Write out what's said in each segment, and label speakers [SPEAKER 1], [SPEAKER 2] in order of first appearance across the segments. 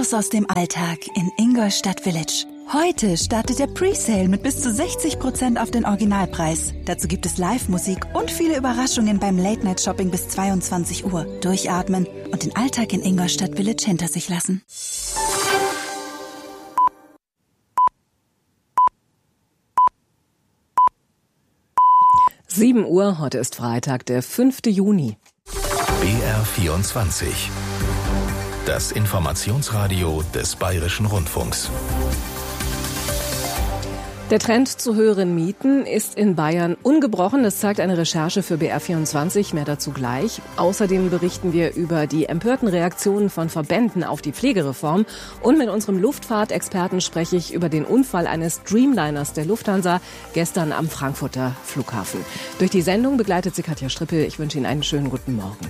[SPEAKER 1] Raus aus dem Alltag in Ingolstadt Village. Heute startet der Presale mit bis zu 60% auf den Originalpreis. Dazu gibt es Live-Musik und viele Überraschungen beim Late-Night-Shopping bis 22 Uhr. Durchatmen und den Alltag in Ingolstadt Village hinter sich lassen.
[SPEAKER 2] Uhr, heute ist Freitag, der 5. Juni.
[SPEAKER 3] BR24. Das Informationsradio des Bayerischen Rundfunks.
[SPEAKER 2] Der Trend zu höheren Mieten ist in Bayern ungebrochen. Das zeigt eine Recherche für BR24. Mehr dazu gleich. Außerdem berichten wir über die empörten Reaktionen von Verbänden auf die Pflegereform. Und mit unserem Luftfahrtexperten spreche ich über den Unfall eines Dreamliners der Lufthansa gestern am Frankfurter Flughafen. Durch die Sendung begleitet sie Katja Strippel. Ich wünsche Ihnen einen schönen guten Morgen.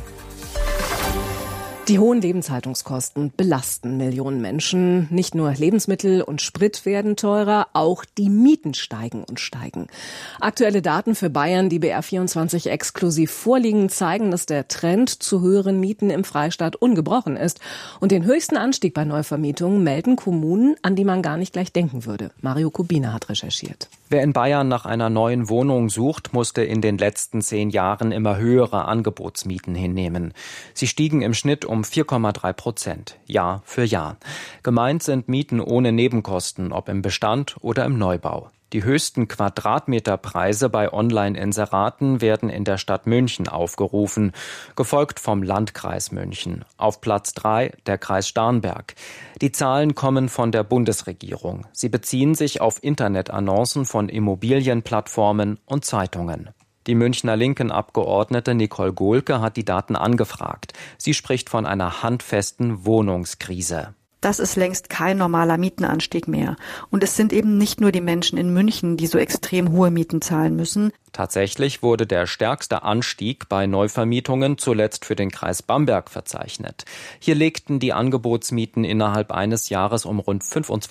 [SPEAKER 2] Die hohen Lebenshaltungskosten belasten Millionen Menschen. Nicht nur Lebensmittel und Sprit werden teurer, auch die Mieten steigen und steigen. Aktuelle Daten für Bayern, die BR24 exklusiv vorliegen, zeigen, dass der Trend zu höheren Mieten im Freistaat ungebrochen ist. Und den höchsten Anstieg bei Neuvermietungen melden Kommunen, an die man gar nicht gleich denken würde. Mario Kubina hat recherchiert.
[SPEAKER 4] Wer in Bayern nach einer neuen Wohnung sucht, musste in den letzten 10 Jahren immer höhere Angebotsmieten hinnehmen. Sie stiegen im Schnitt um 4,3%, Jahr für Jahr. Gemeint sind Mieten ohne Nebenkosten, ob im Bestand oder im Neubau. Die höchsten Quadratmeterpreise bei Online-Inseraten werden in der Stadt München aufgerufen, gefolgt vom Landkreis München. Auf Platz 3 der Kreis Starnberg. Die Zahlen kommen von der Bundesregierung. Sie beziehen sich auf Internetannoncen von Immobilienplattformen und Zeitungen. Die Münchner Linken-Abgeordnete Nicole Gohlke hat die Daten angefragt. Sie spricht von einer handfesten Wohnungskrise.
[SPEAKER 5] Das ist längst kein normaler Mietenanstieg mehr. Und es sind eben nicht nur die Menschen in München, die so extrem hohe Mieten zahlen müssen.
[SPEAKER 4] Tatsächlich wurde der stärkste Anstieg bei Neuvermietungen zuletzt für den Kreis Bamberg verzeichnet. Hier legten die Angebotsmieten innerhalb eines Jahres um rund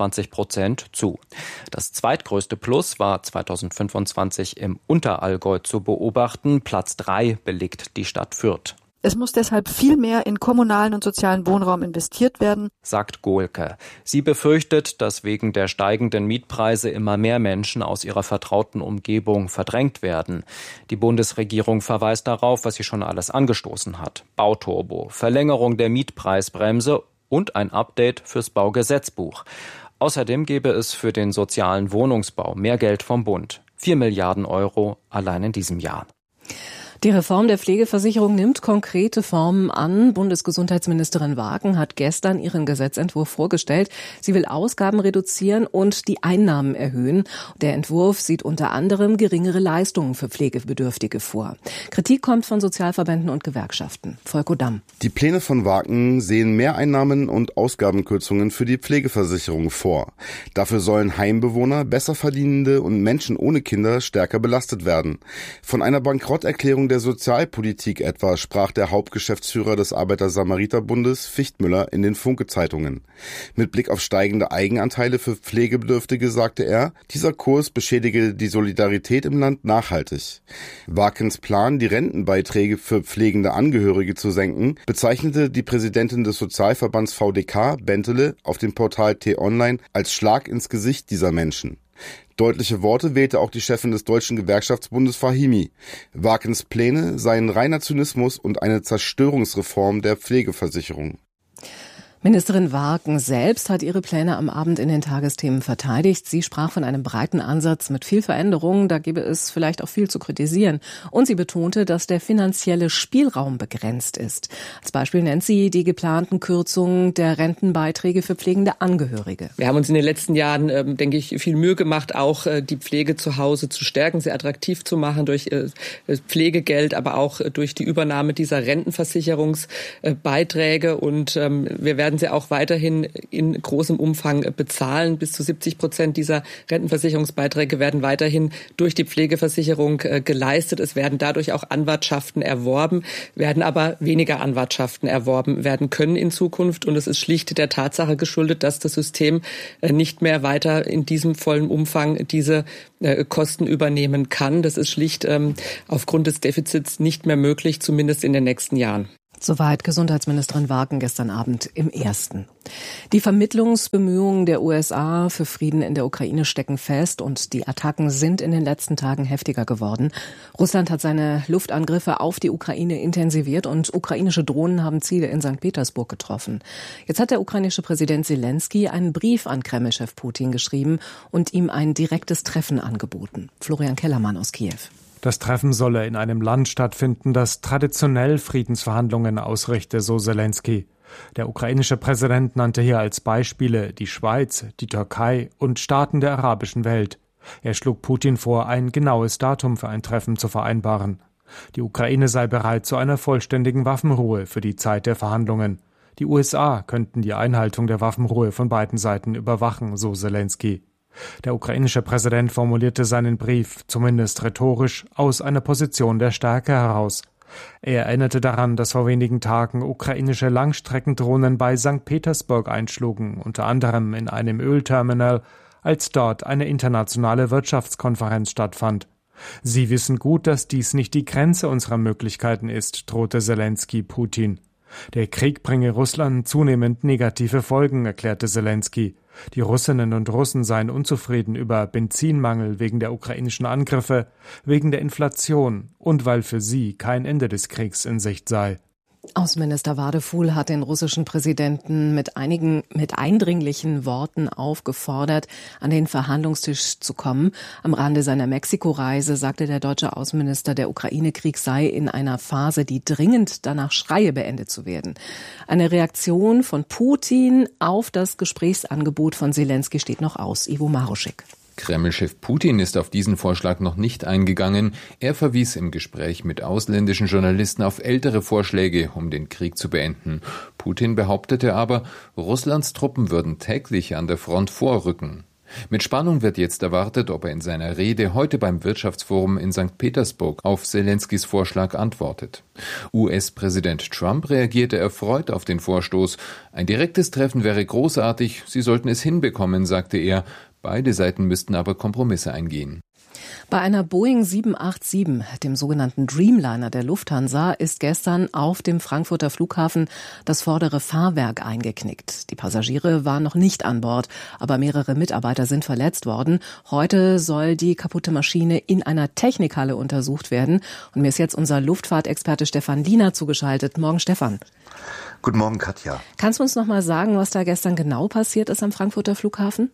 [SPEAKER 4] 25% zu. Das zweitgrößte Plus war 2025 im Unterallgäu zu beobachten. Platz 3 belegt die Stadt Fürth.
[SPEAKER 5] Es muss deshalb viel mehr in kommunalen und sozialen Wohnraum investiert werden,
[SPEAKER 4] sagt Gohlke. Sie befürchtet, dass wegen der steigenden Mietpreise immer mehr Menschen aus ihrer vertrauten Umgebung verdrängt werden. Die Bundesregierung verweist darauf, was sie schon alles angestoßen hat. Bauturbo, Verlängerung der Mietpreisbremse und ein Update fürs Baugesetzbuch. Außerdem gäbe es für den sozialen Wohnungsbau mehr Geld vom Bund. 4 Milliarden Euro allein in diesem Jahr.
[SPEAKER 2] Die Reform der Pflegeversicherung nimmt konkrete Formen an. Bundesgesundheitsministerin Wagen hat gestern ihren Gesetzentwurf vorgestellt. Sie will Ausgaben reduzieren und die Einnahmen erhöhen. Der Entwurf sieht unter anderem geringere Leistungen für Pflegebedürftige vor. Kritik kommt von Sozialverbänden und Gewerkschaften. Volker Damm.
[SPEAKER 6] Die Pläne von Wagen sehen Mehreinnahmen und Ausgabenkürzungen für die Pflegeversicherung vor. Dafür sollen Heimbewohner, Besserverdienende und Menschen ohne Kinder stärker belastet werden. Von einer Bankrotterklärung der Sozialpolitik etwa sprach der Hauptgeschäftsführer des Arbeiter-Samariter-Bundes Fichtmüller in den Funke-Zeitungen. Mit Blick auf steigende Eigenanteile für Pflegebedürftige sagte er, dieser Kurs beschädige die Solidarität im Land nachhaltig. Wagens Plan, die Rentenbeiträge für pflegende Angehörige zu senken, bezeichnete die Präsidentin des Sozialverbands VDK, Bentele, auf dem Portal T-Online als Schlag ins Gesicht dieser Menschen. Deutliche Worte wählte auch die Chefin des Deutschen Gewerkschaftsbundes Fahimi. Wagens Pläne seien reiner Zynismus und eine Zerstörungsreform der Pflegeversicherung.
[SPEAKER 2] Ministerin Wagen selbst hat ihre Pläne am Abend in den Tagesthemen verteidigt. Sie sprach von einem breiten Ansatz mit viel Veränderungen. Da gäbe es vielleicht auch viel zu kritisieren. Und sie betonte, dass der finanzielle Spielraum begrenzt ist. Als Beispiel nennt sie die geplanten Kürzungen der Rentenbeiträge für pflegende Angehörige.
[SPEAKER 7] Wir haben uns in den letzten Jahren, denke ich, viel Mühe gemacht, auch die Pflege zu Hause zu stärken, sie attraktiv zu machen durch Pflegegeld, aber auch durch die Übernahme dieser Rentenversicherungsbeiträge. Und wir werden sie auch weiterhin in großem Umfang bezahlen. Bis zu 70% dieser Rentenversicherungsbeiträge werden weiterhin durch die Pflegeversicherung geleistet. Es werden dadurch auch Anwartschaften erworben, werden aber weniger Anwartschaften erworben werden können in Zukunft. Und es ist schlicht der Tatsache geschuldet, dass das System nicht mehr weiter in diesem vollen Umfang diese Kosten übernehmen kann. Das ist schlicht aufgrund des Defizits nicht mehr möglich, zumindest in den nächsten Jahren.
[SPEAKER 2] Soweit Gesundheitsministerin Warken gestern Abend im Ersten. Die Vermittlungsbemühungen der USA für Frieden in der Ukraine stecken fest und die Attacken sind in den letzten Tagen heftiger geworden. Russland hat seine Luftangriffe auf die Ukraine intensiviert und ukrainische Drohnen haben Ziele in St. Petersburg getroffen. Jetzt hat der ukrainische Präsident Zelensky einen Brief an Kreml-Chef Putin geschrieben und ihm ein direktes Treffen angeboten. Florian Kellermann aus Kiew.
[SPEAKER 8] Das Treffen solle in einem Land stattfinden, das traditionell Friedensverhandlungen ausrichte, so Zelensky. Der ukrainische Präsident nannte hier als Beispiele die Schweiz, die Türkei und Staaten der arabischen Welt. Er schlug Putin vor, ein genaues Datum für ein Treffen zu vereinbaren. Die Ukraine sei bereit zu einer vollständigen Waffenruhe für die Zeit der Verhandlungen. Die USA könnten die Einhaltung der Waffenruhe von beiden Seiten überwachen, so Zelensky. Der ukrainische Präsident formulierte seinen Brief, zumindest rhetorisch, aus einer Position der Stärke heraus. Er erinnerte daran, dass vor wenigen Tagen ukrainische Langstreckendrohnen bei St. Petersburg einschlugen, unter anderem in einem Ölterminal, als dort eine internationale Wirtschaftskonferenz stattfand. Sie wissen gut, dass dies nicht die Grenze unserer Möglichkeiten ist, drohte Zelensky Putin. Der Krieg bringe Russland zunehmend negative Folgen, erklärte Zelensky. Die Russinnen und Russen seien unzufrieden über Benzinmangel wegen der ukrainischen Angriffe, wegen der Inflation und weil für sie kein Ende des Kriegs in Sicht sei.
[SPEAKER 2] Außenminister Wadefuhl hat den russischen Präsidenten mit eindringlichen Worten aufgefordert, an den Verhandlungstisch zu kommen. Am Rande seiner Mexiko-Reise sagte der deutsche Außenminister, der Ukraine-Krieg sei in einer Phase, die dringend danach schreie, beendet zu werden. Eine Reaktion von Putin auf das Gesprächsangebot von Zelensky steht noch aus. Ivo Maruschik.
[SPEAKER 9] Kreml-Chef Putin ist auf diesen Vorschlag noch nicht eingegangen. Er verwies im Gespräch mit ausländischen Journalisten auf ältere Vorschläge, um den Krieg zu beenden. Putin behauptete aber, Russlands Truppen würden täglich an der Front vorrücken. Mit Spannung wird jetzt erwartet, ob er in seiner Rede heute beim Wirtschaftsforum in St. Petersburg auf Zelenskys Vorschlag antwortet. US-Präsident Trump reagierte erfreut auf den Vorstoß. Ein direktes Treffen wäre großartig, sie sollten es hinbekommen, sagte er. Beide Seiten müssten aber Kompromisse eingehen.
[SPEAKER 2] Bei einer Boeing 787, dem sogenannten Dreamliner der Lufthansa, ist gestern auf dem Frankfurter Flughafen das vordere Fahrwerk eingeknickt. Die Passagiere waren noch nicht an Bord, aber mehrere Mitarbeiter sind verletzt worden. Heute soll die kaputte Maschine in einer Technikhalle untersucht werden. Und mir ist jetzt unser Luftfahrtexperte Stefan Liener zugeschaltet. Morgen, Stefan.
[SPEAKER 10] Guten Morgen, Katja.
[SPEAKER 2] Kannst du uns noch mal sagen, was da gestern genau passiert ist am Frankfurter Flughafen?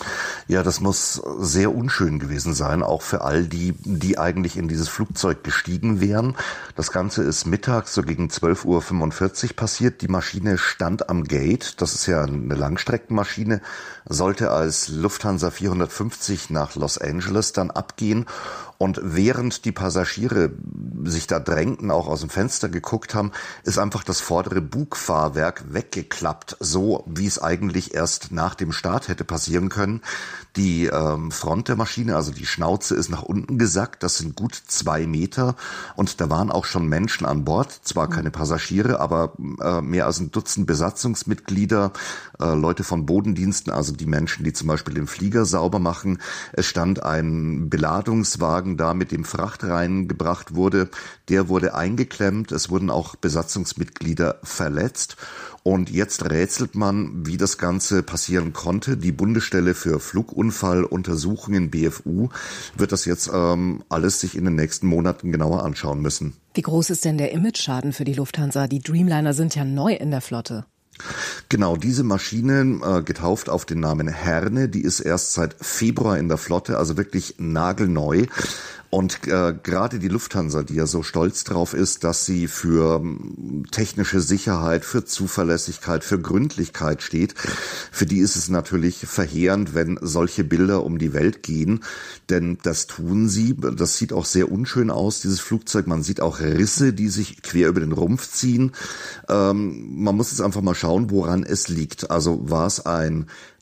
[SPEAKER 10] Ja, das muss sehr unschön gewesen sein, auch für all die, die eigentlich in dieses Flugzeug gestiegen wären. Das Ganze ist mittags so gegen 12:45 Uhr passiert. Die Maschine stand am Gate. Das ist ja eine Langstreckenmaschine, sollte als Lufthansa 450 nach Los Angeles dann abgehen. Und während die Passagiere sich da drängten, auch aus dem Fenster geguckt haben, ist einfach das vordere Bugfahrwerk weggeklappt, so wie es eigentlich erst nach dem Start hätte passieren können. Die Front der Maschine, also die Schnauze, ist nach unten gesackt. Das sind gut 2 Meter. Und da waren auch schon Menschen an Bord. Zwar keine Passagiere, aber mehr als ein Dutzend Besatzungsmitglieder, Leute von Bodendiensten, also die Menschen, die zum Beispiel den Flieger sauber machen. Es stand ein Beladungswagen da, mit dem Fracht reingebracht wurde. Der wurde eingeklemmt. Es wurden auch Besatzungsmitglieder verletzt. Und jetzt rätselt man, wie das Ganze passieren konnte. Die Bundesstelle für Flugunfalluntersuchungen, BFU, wird das jetzt alles sich in den nächsten Monaten genauer anschauen müssen.
[SPEAKER 2] Wie groß ist denn der Imageschaden für die Lufthansa? Die Dreamliner sind ja neu in der Flotte.
[SPEAKER 10] Genau, diese Maschine, getauft auf den Namen Herne, die ist erst seit Februar in der Flotte, also wirklich nagelneu. Und gerade die Lufthansa, die ja so stolz drauf ist, dass sie für technische Sicherheit, für Zuverlässigkeit, für Gründlichkeit steht, für die ist es natürlich verheerend, wenn solche Bilder um die Welt gehen. Denn das tun sie. Das sieht auch sehr unschön aus, dieses Flugzeug. Man sieht auch Risse, die sich quer über den Rumpf ziehen. Man muss jetzt einfach mal schauen, woran es liegt. Also war es ein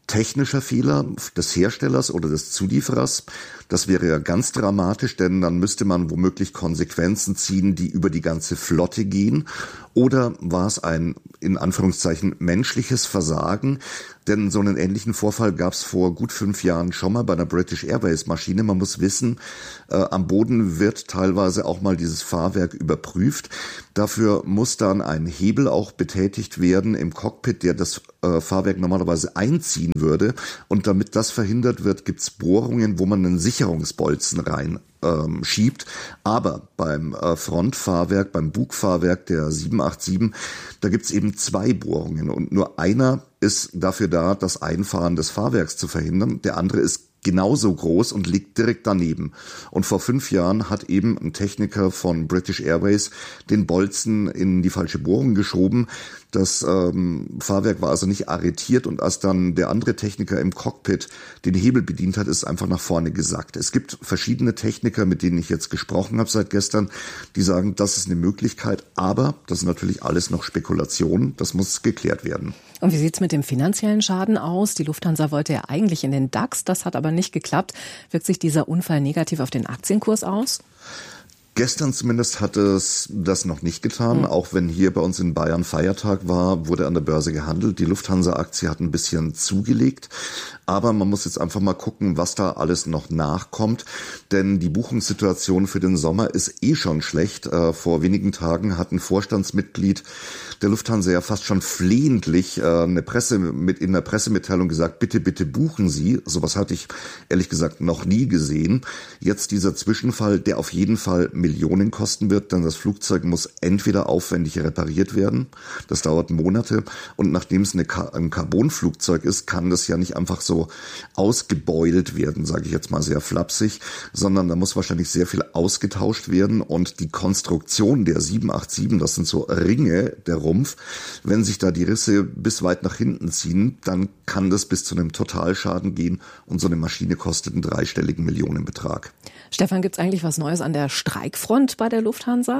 [SPEAKER 10] technischer Fehler des Herstellers oder des Zulieferers. Das wäre ja ganz dramatisch, denn dann müsste man womöglich Konsequenzen ziehen, die über die ganze Flotte gehen. Oder war es ein, in Anführungszeichen, menschliches Versagen? Denn so einen ähnlichen Vorfall gab es vor gut 5 Jahren schon mal bei einer British Airways Maschine. Man muss wissen, am Boden wird teilweise auch mal dieses Fahrwerk überprüft. Dafür muss dann ein Hebel auch betätigt werden im Cockpit, der das Fahrwerk normalerweise einziehen würde. Und damit das verhindert wird, gibt es Bohrungen, wo man einen Sicherungsbolzen rein schiebt. Aber beim Frontfahrwerk, beim Bugfahrwerk der 787, da gibt's eben 2 Bohrungen und nur einer ist dafür da, das Einfahren des Fahrwerks zu verhindern. Der andere ist genauso groß und liegt direkt daneben. Und vor 5 Jahren hat eben ein Techniker von British Airways den Bolzen in die falsche Bohrung geschoben. Das Fahrwerk war also nicht arretiert und als dann der andere Techniker im Cockpit den Hebel bedient hat, ist es einfach nach vorne gesackt. Es gibt verschiedene Techniker, mit denen ich jetzt gesprochen habe seit gestern, die sagen, das ist eine Möglichkeit, aber das ist natürlich alles noch Spekulation, das muss geklärt werden.
[SPEAKER 2] Und wie sieht's mit dem finanziellen Schaden aus? Die Lufthansa wollte ja eigentlich in den DAX, das hat aber nicht geklappt. Wirkt sich dieser Unfall negativ auf den Aktienkurs aus?
[SPEAKER 10] Gestern zumindest hat es das noch nicht getan. Auch wenn hier bei uns in Bayern Feiertag war, wurde an der Börse gehandelt. Die Lufthansa-Aktie hat ein bisschen zugelegt. Aber man muss jetzt einfach mal gucken, was da alles noch nachkommt. Denn die Buchungssituation für den Sommer ist schon schlecht. Vor wenigen Tagen hat ein Vorstandsmitglied der Lufthansa ja fast schon flehentlich in der Pressemitteilung gesagt, bitte, bitte buchen Sie. Sowas hatte ich ehrlich gesagt noch nie gesehen. Jetzt dieser Zwischenfall, der auf jeden Fall Millionen kosten wird, denn das Flugzeug muss entweder aufwendig repariert werden, das dauert Monate, und nachdem es ein Carbonflugzeug ist, kann das ja nicht einfach so ausgebeult werden, sage ich jetzt mal sehr flapsig, sondern da muss wahrscheinlich sehr viel ausgetauscht werden und die Konstruktion der 787, das sind so Ringe, der Rumpf, wenn sich da die Risse bis weit nach hinten ziehen, dann kann das bis zu einem Totalschaden gehen und so eine Maschine kostet einen 3-stelligen Millionenbetrag.
[SPEAKER 2] Stefan, gibt's eigentlich was Neues an der Streikfront bei der Lufthansa?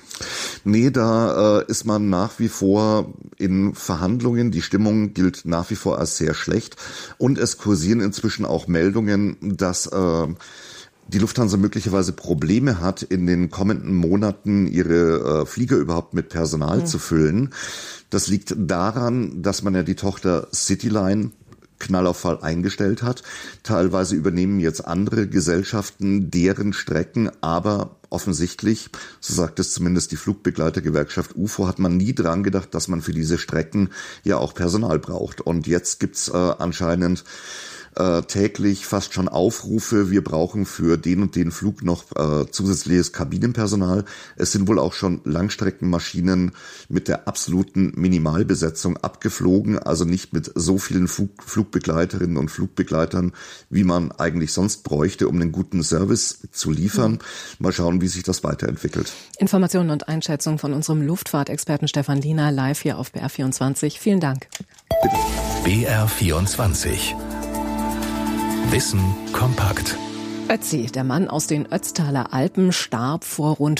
[SPEAKER 10] Nee, da ist man nach wie vor in Verhandlungen. Die Stimmung gilt nach wie vor als sehr schlecht. Und es kursieren inzwischen auch Meldungen, dass die Lufthansa möglicherweise Probleme hat, in den kommenden Monaten ihre Flieger überhaupt mit Personal zu füllen. Das liegt daran, dass man ja die Tochter Cityline Knall auf Fall eingestellt hat. Teilweise übernehmen jetzt andere Gesellschaften deren Strecken, aber offensichtlich, so sagt es zumindest die Flugbegleitergewerkschaft UFO, hat man nie dran gedacht, dass man für diese Strecken ja auch Personal braucht. Und jetzt gibt's anscheinend täglich fast schon Aufrufe, wir brauchen für den und den Flug noch zusätzliches Kabinenpersonal. Es sind wohl auch schon Langstreckenmaschinen mit der absoluten Minimalbesetzung abgeflogen, also nicht mit so vielen Flugbegleiterinnen und Flugbegleitern, wie man eigentlich sonst bräuchte, um einen guten Service zu liefern. Mal schauen, wie sich das weiterentwickelt.
[SPEAKER 2] Informationen und Einschätzungen von unserem Luftfahrtexperten Stefan Liener live hier auf BR24. Vielen Dank.
[SPEAKER 10] Bitte.
[SPEAKER 3] BR24. Wissen kompakt.
[SPEAKER 2] Ötzi, der Mann aus den Ötztaler Alpen, starb vor rund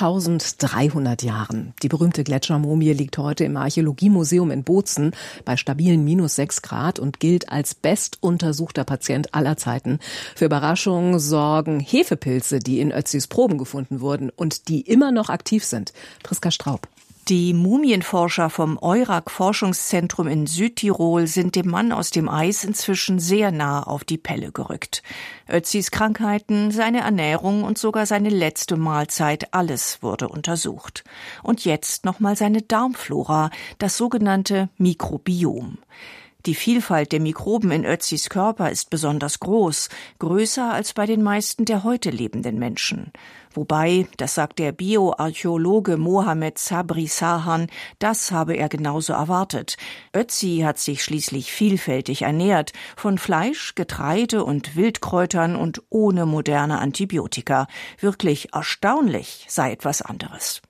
[SPEAKER 2] 5300 Jahren. Die berühmte Gletschermumie liegt heute im Archäologiemuseum in Bozen bei stabilen -6 Grad und gilt als bestuntersuchter Patient aller Zeiten. Für Überraschungen sorgen Hefepilze, die in Ötzis Proben gefunden wurden und die immer noch aktiv sind. Priska Straub.
[SPEAKER 11] Die Mumienforscher vom EURAC-Forschungszentrum in Südtirol sind dem Mann aus dem Eis inzwischen sehr nah auf die Pelle gerückt. Ötzis Krankheiten, seine Ernährung und sogar seine letzte Mahlzeit, alles wurde untersucht. Und jetzt nochmal seine Darmflora, das sogenannte Mikrobiom. Die Vielfalt der Mikroben in Ötzis Körper ist besonders groß, größer als bei den meisten der heute lebenden Menschen. Wobei, das sagt der Bioarchäologe Mohamed Sabri Sahan, das habe er genauso erwartet. Ötzi hat sich schließlich vielfältig ernährt, von Fleisch, Getreide und Wildkräutern und ohne moderne Antibiotika. Wirklich erstaunlich sei etwas anderes.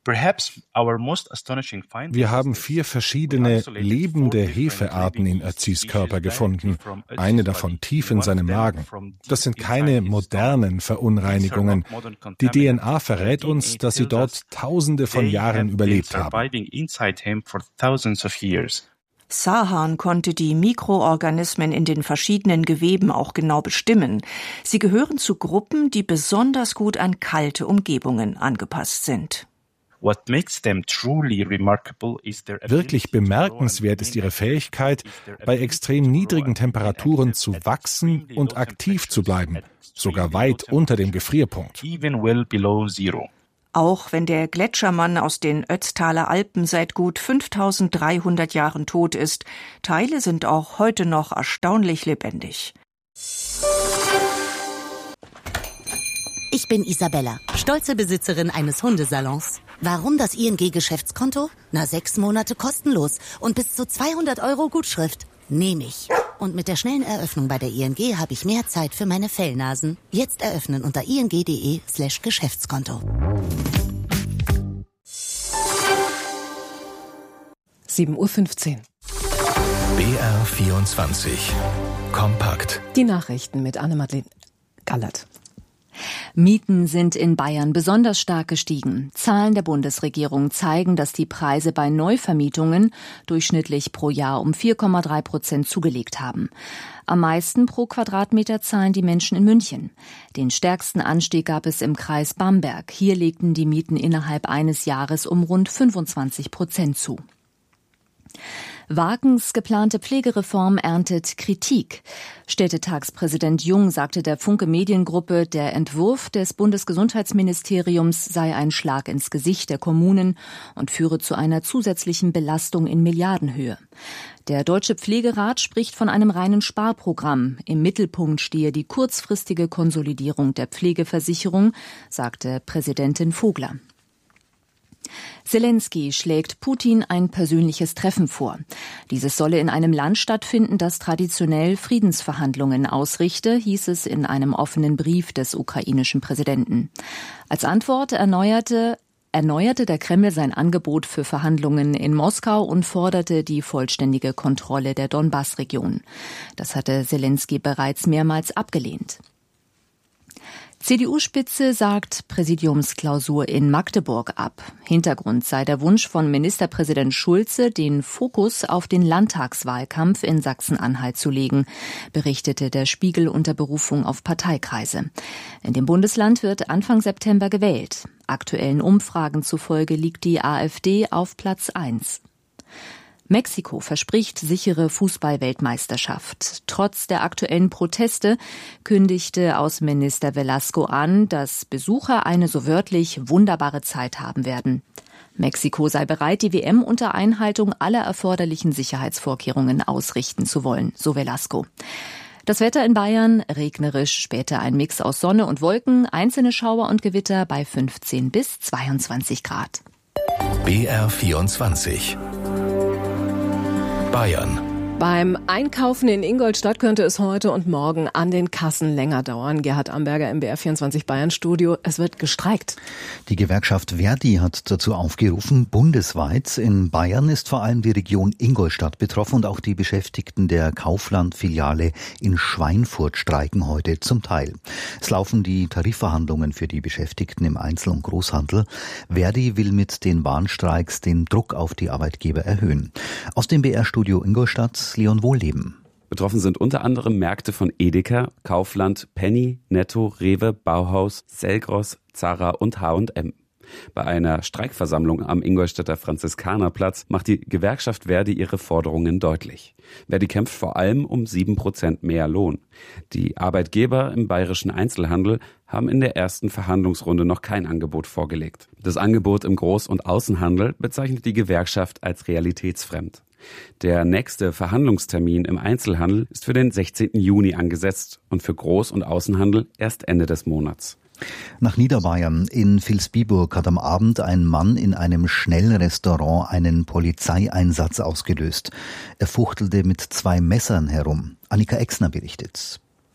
[SPEAKER 12] Wir haben 4 verschiedene lebende Hefearten in Ötzis Körper gefunden, eine davon tief in seinem Magen. Das sind keine modernen Verunreinigungen. Die DNA verrät uns, dass sie dort Tausende von Jahren überlebt haben.
[SPEAKER 11] Sahan konnte die Mikroorganismen in den verschiedenen Geweben auch genau bestimmen. Sie gehören zu Gruppen, die besonders gut an kalte Umgebungen angepasst sind.
[SPEAKER 12] Wirklich bemerkenswert ist ihre Fähigkeit, bei extrem niedrigen Temperaturen zu wachsen und aktiv zu bleiben, sogar weit unter dem Gefrierpunkt.
[SPEAKER 11] Auch wenn der Gletschermann aus den Ötztaler Alpen seit gut 5300 Jahren tot ist, Teile sind auch heute noch erstaunlich lebendig.
[SPEAKER 13] Ich bin Isabella, stolze Besitzerin eines Hundesalons. Warum das ING-Geschäftskonto? 6 Monate kostenlos und bis zu 200 € Gutschrift. Nehme ich. Und mit der schnellen Eröffnung bei der ING habe ich mehr Zeit für meine Fellnasen. Jetzt eröffnen unter ing.de/Geschäftskonto.
[SPEAKER 2] 7:15 Uhr.
[SPEAKER 3] BR24 Kompakt.
[SPEAKER 2] Die Nachrichten mit Anne-Madeleine Gallert.
[SPEAKER 14] Mieten sind in Bayern besonders stark gestiegen. Zahlen der Bundesregierung zeigen, dass die Preise bei Neuvermietungen durchschnittlich pro Jahr um 4,3% zugelegt haben. Am meisten pro Quadratmeter zahlen die Menschen in München. Den stärksten Anstieg gab es im Kreis Bamberg. Hier legten die Mieten innerhalb eines Jahres um rund 25% zu. Wagens geplante Pflegereform erntet Kritik. Städtetagspräsident Jung sagte der Funke Mediengruppe, der Entwurf des Bundesgesundheitsministeriums sei ein Schlag ins Gesicht der Kommunen und führe zu einer zusätzlichen Belastung in Milliardenhöhe. Der Deutsche Pflegerat spricht von einem reinen Sparprogramm. Im Mittelpunkt stehe die kurzfristige Konsolidierung der Pflegeversicherung, sagte Präsidentin Vogler. Selenskyj schlägt Putin ein persönliches Treffen vor. Dieses solle in einem Land stattfinden, das traditionell Friedensverhandlungen ausrichte, hieß es in einem offenen Brief des ukrainischen Präsidenten. Als Antwort erneuerte der Kreml sein Angebot für Verhandlungen in Moskau und forderte die vollständige Kontrolle der Donbass-Region. Das hatte Selenskyj bereits mehrmals abgelehnt. CDU-Spitze sagt Präsidiumsklausur in Magdeburg ab. Hintergrund sei der Wunsch von Ministerpräsident Schulze, den Fokus auf den Landtagswahlkampf in Sachsen-Anhalt zu legen, berichtete der Spiegel unter Berufung auf Parteikreise. In dem Bundesland wird Anfang September gewählt. Aktuellen Umfragen zufolge liegt die AfD auf Platz 1. Mexiko verspricht sichere Fußball-Weltmeisterschaft. Trotz der aktuellen Proteste kündigte Außenminister Velasco an, dass Besucher eine so wörtlich wunderbare Zeit haben werden. Mexiko sei bereit, die WM unter Einhaltung aller erforderlichen Sicherheitsvorkehrungen ausrichten zu wollen, so Velasco. Das Wetter in Bayern regnerisch, später ein Mix aus Sonne und Wolken, einzelne Schauer und Gewitter bei 15 bis 22 Grad.
[SPEAKER 3] BR24 Bayern.
[SPEAKER 2] Beim Einkaufen in Ingolstadt könnte es heute und morgen an den Kassen länger dauern. Gerhard Amberger im BR24 Bayern Studio. Es wird gestreikt.
[SPEAKER 15] Die Gewerkschaft Verdi hat dazu aufgerufen, bundesweit. In Bayern ist vor allem die Region Ingolstadt betroffen und auch die Beschäftigten der Kaufland-Filiale in Schweinfurt streiken heute zum Teil. Es laufen die Tarifverhandlungen für die Beschäftigten im Einzel- und Großhandel. Verdi will mit den Warnstreiks den Druck auf die Arbeitgeber erhöhen. Aus dem BR-Studio Ingolstadt Leon Wohlleben.
[SPEAKER 16] Betroffen sind unter anderem Märkte von Edeka, Kaufland, Penny, Netto, Rewe, Bauhaus, Selgros, Zara und H&M. Bei einer Streikversammlung am Ingolstädter Franziskanerplatz macht die Gewerkschaft Verdi ihre Forderungen deutlich. Verdi kämpft vor allem um 7% mehr Lohn. Die Arbeitgeber im bayerischen Einzelhandel haben in der ersten Verhandlungsrunde noch kein Angebot vorgelegt. Das Angebot im Groß- und Außenhandel bezeichnet die Gewerkschaft als realitätsfremd. Der nächste Verhandlungstermin im Einzelhandel ist für den 16. Juni angesetzt und für Groß- und Außenhandel erst Ende des Monats.
[SPEAKER 15] Nach Niederbayern. In Vilsbiburg hat am Abend ein Mann in einem Schnellrestaurant einen Polizeieinsatz ausgelöst. Er fuchtelte mit 2 Messern herum. Annika Exner berichtet.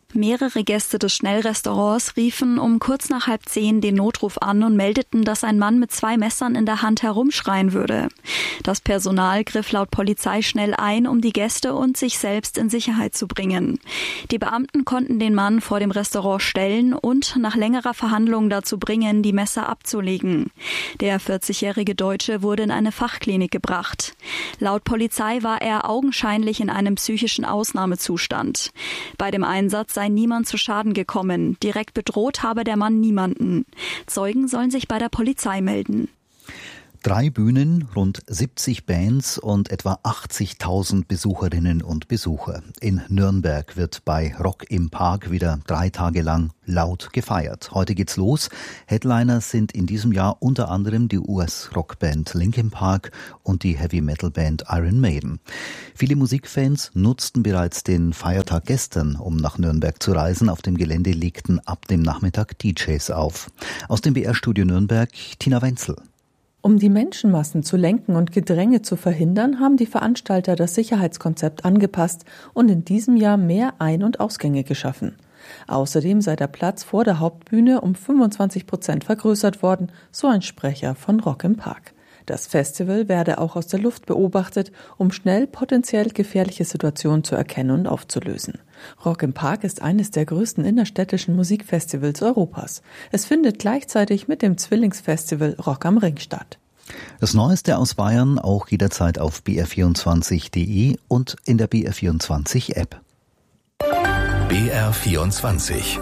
[SPEAKER 17] Mehrere Gäste des Schnellrestaurants riefen um kurz nach 9:30 den Notruf an und meldeten, dass ein Mann mit 2 Messern in der Hand herumschreien würde. Das Personal griff laut Polizei schnell ein, um die Gäste und sich selbst in Sicherheit zu bringen. Die Beamten konnten den Mann vor dem Restaurant stellen und nach längerer Verhandlung dazu bringen, die Messer abzulegen. Der 40-jährige Deutsche wurde in eine Fachklinik gebracht. Laut Polizei war er augenscheinlich in einem psychischen Ausnahmezustand. Bei dem Einsatz sei niemand zu Schaden gekommen. Direkt bedroht habe der Mann niemanden. Zeugen sollen sich bei der Polizei melden.
[SPEAKER 15] 3 Bühnen, rund 70 Bands und etwa 80.000 Besucherinnen und Besucher. In Nürnberg wird bei Rock im Park wieder 3 Tage lang laut gefeiert. Heute geht's los. Headliner sind in diesem Jahr unter anderem die US-Rockband Linkin Park und die Heavy-Metal-Band Iron Maiden. Viele Musikfans nutzten bereits den Feiertag gestern, um nach Nürnberg zu reisen. Auf dem Gelände legten ab dem Nachmittag DJs auf. Aus dem BR-Studio Nürnberg, Tina Wenzel.
[SPEAKER 18] Um die Menschenmassen zu lenken und Gedränge zu verhindern, haben die Veranstalter das Sicherheitskonzept angepasst und in diesem Jahr mehr Ein- und Ausgänge geschaffen. Außerdem sei der Platz vor der Hauptbühne um 25% vergrößert worden, so ein Sprecher von Rock im Park. Das Festival werde auch aus der Luft beobachtet, um schnell potenziell gefährliche Situationen zu erkennen und aufzulösen. Rock im Park ist eines der größten innerstädtischen Musikfestivals Europas. Es findet gleichzeitig mit dem Zwillingsfestival Rock am Ring statt.
[SPEAKER 15] Das Neueste aus Bayern auch jederzeit auf br24.de und in der BR24-App.
[SPEAKER 3] BR24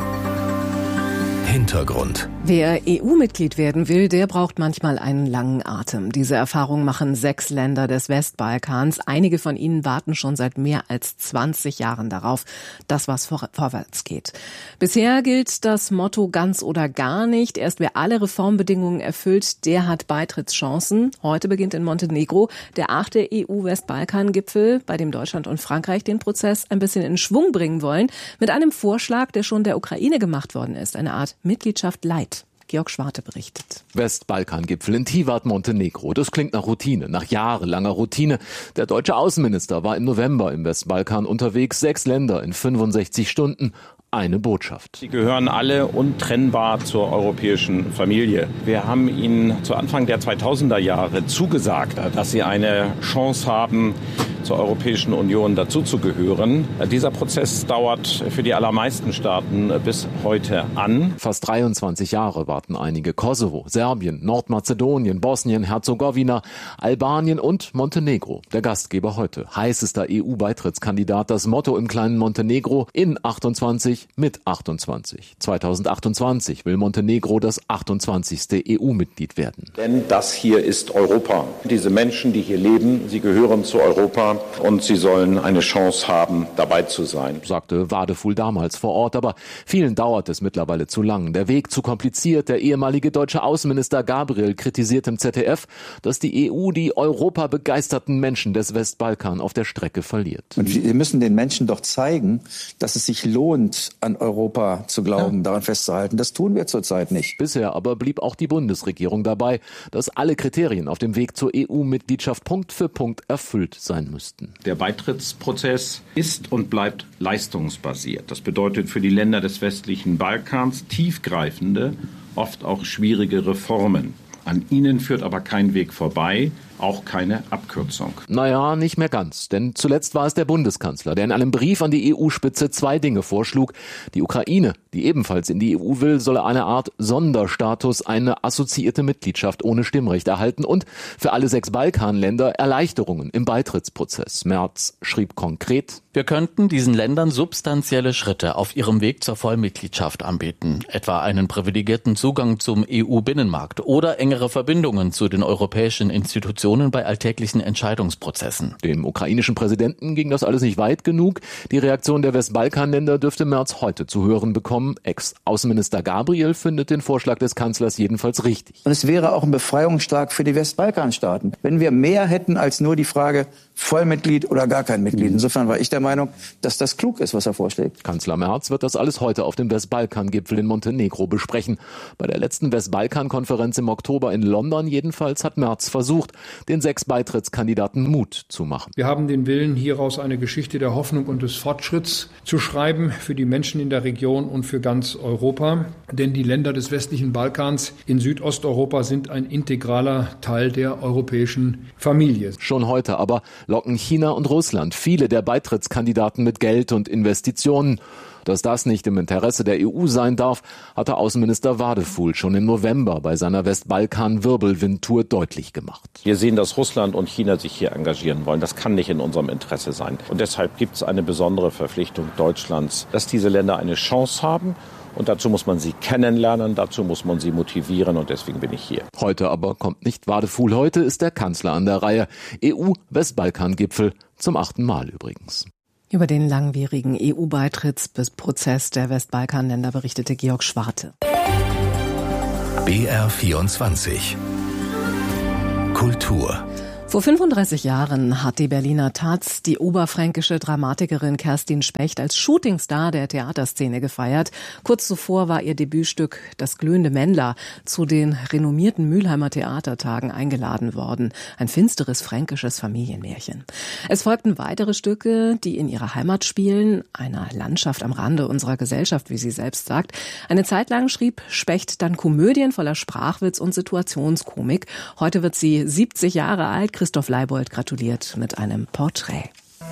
[SPEAKER 3] Hintergrund.
[SPEAKER 2] Wer EU-Mitglied werden will, der braucht manchmal einen langen Atem. Diese Erfahrung machen 6 Länder des Westbalkans. Einige von ihnen warten schon seit mehr als 20 Jahren darauf, dass was vorwärts geht. Bisher gilt das Motto ganz oder gar nicht. Erst wer alle Reformbedingungen erfüllt, der hat Beitrittschancen. Heute beginnt in Montenegro der 8. EU-Westbalkan-Gipfel, bei dem Deutschland und Frankreich den Prozess ein bisschen in Schwung bringen wollen, mit einem Vorschlag, der schon der Ukraine gemacht worden ist. Eine Art Mitgliedschaft Light. Georg Schwarte berichtet.
[SPEAKER 19] Westbalkan-Gipfel in Tivat, Montenegro. Das klingt nach Routine, nach jahrelanger Routine. Der deutsche Außenminister war im November im Westbalkan unterwegs. 6 Länder in 65 Stunden. Eine Botschaft.
[SPEAKER 20] Sie gehören alle untrennbar zur europäischen Familie. Wir haben ihnen zu Anfang der 2000er Jahre zugesagt, dass sie eine Chance haben, zur Europäischen Union dazuzugehören. Dieser Prozess dauert für die allermeisten Staaten bis heute an.
[SPEAKER 19] Fast 23 Jahre warten einige. Kosovo, Serbien, Nordmazedonien, Bosnien, Herzegowina, Albanien und Montenegro. Der Gastgeber heute. Heißester EU-Beitrittskandidat. Das Motto im kleinen Montenegro: in 28 mit 28. 2028 will Montenegro das 28. EU-Mitglied werden.
[SPEAKER 20] Denn das hier ist Europa. Diese Menschen, die hier leben, sie gehören zu Europa und sie sollen eine Chance haben, dabei zu sein,
[SPEAKER 19] sagte Wadeful damals vor Ort. Aber vielen dauert es mittlerweile zu lang. Der Weg zu kompliziert. Der ehemalige deutsche Außenminister Gabriel kritisiert im ZDF, dass die EU die europabegeisterten Menschen des Westbalkan auf der Strecke verliert.
[SPEAKER 21] Und wir müssen den Menschen doch zeigen, dass es sich lohnt, an Europa zu glauben, daran festzuhalten. Das tun wir zurzeit nicht.
[SPEAKER 19] Bisher aber blieb auch die Bundesregierung dabei, dass alle Kriterien auf dem Weg zur EU-Mitgliedschaft Punkt für Punkt erfüllt sein müssten.
[SPEAKER 20] Der Beitrittsprozess ist und bleibt leistungsbasiert. Das bedeutet für die Länder des westlichen Balkans tiefgreifende, oft auch schwierige Reformen. An ihnen führt aber kein Weg vorbei, auch keine Abkürzung.
[SPEAKER 19] Naja, nicht mehr ganz. Denn zuletzt war es der Bundeskanzler, der in einem Brief an die EU-Spitze 2 Dinge vorschlug. Die Ukraine, die ebenfalls in die EU will, solle eine Art Sonderstatus, eine assoziierte Mitgliedschaft ohne Stimmrecht erhalten und für alle 6 Balkanländer Erleichterungen im Beitrittsprozess. Merz schrieb konkret:
[SPEAKER 22] Wir könnten diesen Ländern substanzielle Schritte auf ihrem Weg zur Vollmitgliedschaft anbieten, etwa einen privilegierten Zugang zum EU-Binnenmarkt oder engere Verbindungen zu den europäischen Institutionen bei alltäglichen Entscheidungsprozessen.
[SPEAKER 19] Dem ukrainischen Präsidenten ging das alles nicht weit genug. Die Reaktion der Westbalkanländer dürfte Merz heute zu hören bekommen. Ex-Außenminister Gabriel findet den Vorschlag des Kanzlers jedenfalls richtig.
[SPEAKER 21] Und es wäre auch ein Befreiungsschlag für die Westbalkanstaaten, wenn wir mehr hätten als nur die Frage Vollmitglied oder gar kein Mitglied. Insofern war ich der Meinung, dass das klug ist, was er vorschlägt.
[SPEAKER 19] Kanzler Merz wird das alles heute auf dem Westbalkan-Gipfel in Montenegro besprechen. Bei der letzten Westbalkan-Konferenz im Oktober in London jedenfalls hat Merz versucht, den 6 Beitrittskandidaten Mut zu machen.
[SPEAKER 1] Wir haben den Willen, hieraus eine Geschichte der Hoffnung und des Fortschritts zu schreiben für die Menschen in der Region und für ganz Europa. Denn die Länder des westlichen Balkans in Südosteuropa sind ein integraler Teil der europäischen Familie.
[SPEAKER 19] Schon heute aber locken China und Russland viele der Beitrittskandidaten mit Geld und Investitionen. Dass das nicht im Interesse der EU sein darf, hatte Außenminister Wadefuhl schon im November bei seiner Westbalkan-Wirbelwind-Tour deutlich gemacht.
[SPEAKER 20] Wir sehen, dass Russland und China sich hier engagieren wollen. Das kann nicht in unserem Interesse sein. Und deshalb gibt es eine besondere Verpflichtung Deutschlands, dass diese Länder eine Chance haben. Und dazu muss man sie kennenlernen, dazu muss man sie motivieren und deswegen bin ich hier.
[SPEAKER 19] Heute aber kommt nicht Wadefuhl, heute ist der Kanzler an der Reihe. EU-Westbalkan-Gipfel zum 8. Mal übrigens.
[SPEAKER 2] Über den langwierigen EU-Beitrittsprozess der Westbalkanländer berichtete Georg Schwarte.
[SPEAKER 3] BR24 Kultur.
[SPEAKER 2] Vor 35 Jahren hat die Berliner Taz die oberfränkische Dramatikerin Kerstin Specht als Shootingstar der Theaterszene gefeiert. Kurz zuvor war ihr Debütstück Das glühende Männler zu den renommierten Mülheimer Theatertagen eingeladen worden. Ein finsteres fränkisches Familienmärchen. Es folgten weitere Stücke, die in ihrer Heimat spielen, einer Landschaft am Rande unserer Gesellschaft, wie sie selbst sagt. Eine Zeit lang schrieb Specht dann Komödien voller Sprachwitz und Situationskomik. Heute wird sie 70 Jahre alt. Christoph Leibold gratuliert mit einem Porträt.
[SPEAKER 5] Der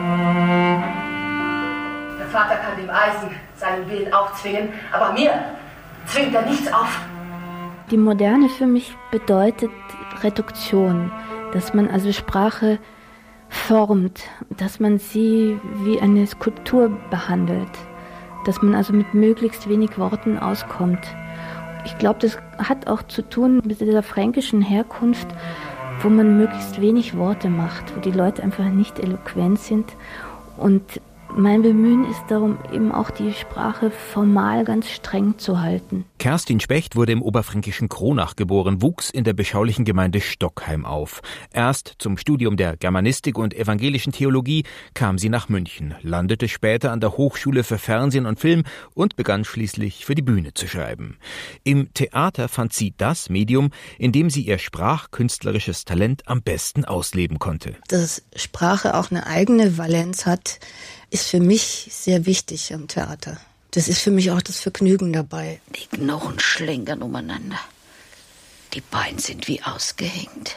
[SPEAKER 5] Vater kann dem Eisen seinen Willen aufzwingen, aber mir zwingt er nichts auf.
[SPEAKER 23] Die Moderne für mich bedeutet Reduktion, dass man also Sprache formt, dass man sie wie eine Skulptur behandelt, dass man also mit möglichst wenig Worten auskommt. Ich glaube, das hat auch zu tun mit dieser fränkischen Herkunft, wo man möglichst wenig Worte macht, wo die Leute einfach nicht eloquent sind. Und mein Bemühen ist darum, eben auch die Sprache formal ganz streng zu halten.
[SPEAKER 24] Kerstin Specht wurde im oberfränkischen Kronach geboren, wuchs in der beschaulichen Gemeinde Stockheim auf. Erst zum Studium der Germanistik und evangelischen Theologie kam sie nach München, landete später an der Hochschule für Fernsehen und Film und begann schließlich für die Bühne zu schreiben. Im Theater fand sie das Medium, in dem sie ihr sprachkünstlerisches Talent am besten ausleben konnte.
[SPEAKER 25] Dass Sprache auch eine eigene Valenz hat, ist für mich sehr wichtig am Theater. Das ist für mich auch das Vergnügen dabei.
[SPEAKER 26] Die Knochen schlängern umeinander. Die Beine sind wie ausgehängt.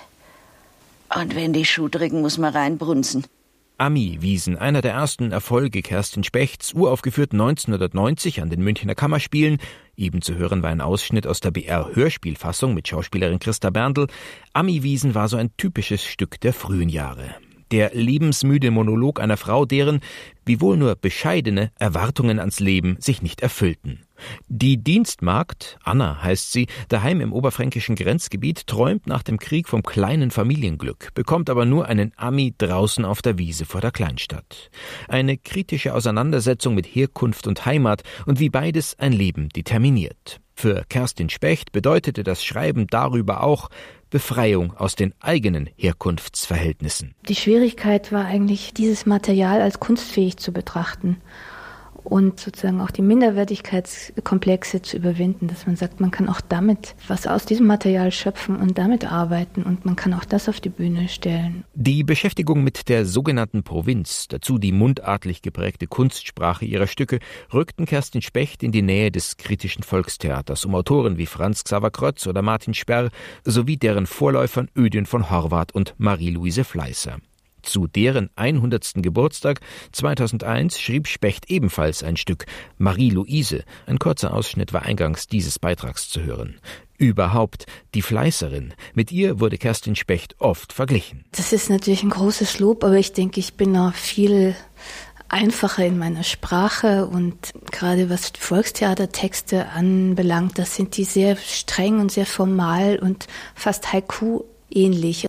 [SPEAKER 26] Und wenn die Schuhe drücken, muss man reinbrunzen.
[SPEAKER 24] Ami-Wiesen, einer der ersten Erfolge Kerstin Spechts, uraufgeführt 1990 an den Münchner Kammerspielen. Eben zu hören war ein Ausschnitt aus der BR-Hörspielfassung mit Schauspielerin Christa Berndl. Ami-Wiesen war so ein typisches Stück der frühen Jahre. Der lebensmüde Monolog einer Frau, deren, wiewohl nur bescheidene, Erwartungen ans Leben sich nicht erfüllten. Die Dienstmagd, Anna heißt sie, daheim im oberfränkischen Grenzgebiet, träumt nach dem Krieg vom kleinen Familienglück, bekommt aber nur einen Ami draußen auf der Wiese vor der Kleinstadt. Eine kritische Auseinandersetzung mit Herkunft und Heimat und wie beides ein Leben determiniert. Für Kerstin Specht bedeutete das Schreiben darüber auch Befreiung aus den eigenen Herkunftsverhältnissen.
[SPEAKER 23] Die Schwierigkeit war eigentlich, dieses Material als kunstfähig zu betrachten und sozusagen auch die Minderwertigkeitskomplexe zu überwinden, dass man sagt, man kann auch damit was aus diesem Material schöpfen und damit arbeiten und man kann auch das auf die Bühne stellen.
[SPEAKER 24] Die Beschäftigung mit der sogenannten Provinz, dazu die mundartlich geprägte Kunstsprache ihrer Stücke, rückten Kerstin Specht in die Nähe des kritischen Volkstheaters um Autoren wie Franz Xaver Krötz oder Martin Sperr sowie deren Vorläufern Ödön von Horvath und Marie-Louise Fleißer. Zu deren 100. Geburtstag 2001 schrieb Specht ebenfalls ein Stück, Marie-Louise. Ein kurzer Ausschnitt war eingangs dieses Beitrags zu hören. Überhaupt die Fleißerin. Mit ihr wurde Kerstin Specht oft verglichen.
[SPEAKER 23] Das ist natürlich ein großes Lob, aber ich denke, ich bin noch viel einfacher in meiner Sprache und gerade was Volkstheatertexte anbelangt, das sind die sehr streng und sehr formal und fast Haiku ähnlich.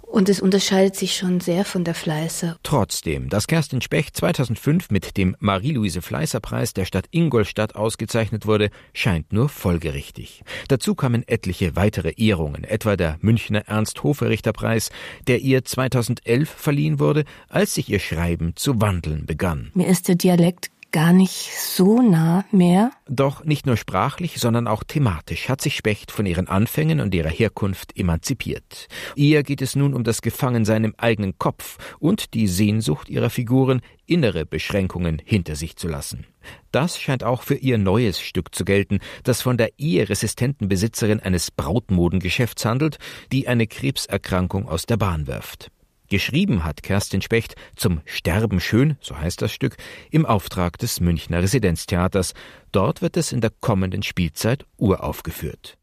[SPEAKER 23] Und es unterscheidet sich schon sehr von der Fleißer.
[SPEAKER 24] Trotzdem, dass Kerstin Specht 2005 mit dem Marie-Louise-Fleißer-Preis der Stadt Ingolstadt ausgezeichnet wurde, scheint nur folgerichtig. Dazu kamen etliche weitere Ehrungen, etwa der Münchner Ernst-Hoferichter-Preis, der ihr 2011 verliehen wurde, als sich ihr Schreiben zu wandeln begann.
[SPEAKER 23] Mir ist der Dialekt gar nicht so nah mehr.
[SPEAKER 24] Doch nicht nur sprachlich, sondern auch thematisch hat sich Specht von ihren Anfängen und ihrer Herkunft emanzipiert. Ihr geht es nun um das Gefangensein im eigenen Kopf und die Sehnsucht ihrer Figuren, innere Beschränkungen hinter sich zu lassen. Das scheint auch für ihr neues Stück zu gelten, das von der eheresistenten Besitzerin eines Brautmodengeschäfts handelt, die eine Krebserkrankung aus der Bahn wirft. Geschrieben hat Kerstin Specht zum Sterben schön, so heißt das Stück, im Auftrag des Münchner Residenztheaters. Dort wird es in der kommenden Spielzeit uraufgeführt.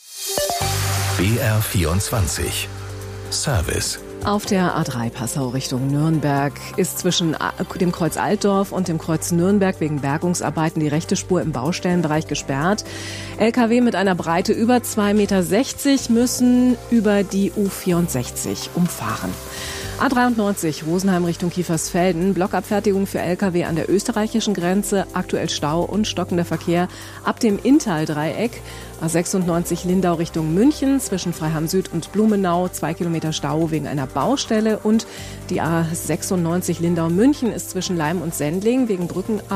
[SPEAKER 3] BR 24 Service.
[SPEAKER 2] Auf der A3 Passau Richtung Nürnberg ist zwischen dem Kreuz Altdorf und dem Kreuz Nürnberg wegen Bergungsarbeiten die rechte Spur im Baustellenbereich gesperrt. Lkw mit einer Breite über 2,60 Meter müssen über die U64 umfahren. A93 Rosenheim Richtung Kiefersfelden, Blockabfertigung für Lkw an der österreichischen Grenze, aktuell Stau und stockender Verkehr ab dem Inntal-Dreieck. A96 Lindau Richtung München, zwischen Freiham Süd und Blumenau, 2 Kilometer Stau wegen einer Baustelle. Und die A96 Lindau München ist zwischen Leim und Sendling wegen Brücken